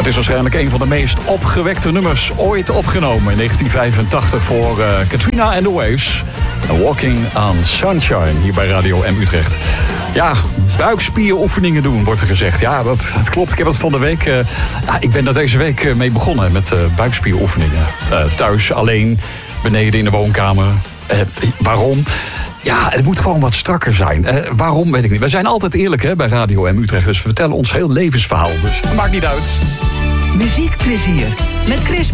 Het is waarschijnlijk een van de meest opgewekte nummers ooit opgenomen in 1985 voor Katrina and the Waves. Walking on Sunshine, hier bij Radio M Utrecht. Ja, buikspieroefeningen doen, wordt er gezegd. Ja, dat klopt. Ik heb het van de week... ik ben daar deze week mee begonnen met buikspieroefeningen. Thuis, alleen, beneden in de woonkamer. Waarom? Ja, het moet gewoon wat strakker zijn. Waarom, weet ik niet. We zijn altijd eerlijk bij Radio M Utrecht. Dus we vertellen ons heel levensverhaal. Dus het maakt niet uit. Muziekplezier met Chris